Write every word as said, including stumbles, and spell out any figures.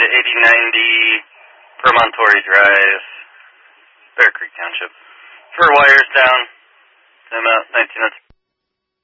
eighty ninety Promontory Drive, Bear Creek Township. For wires down, I'm out nineteen oh two.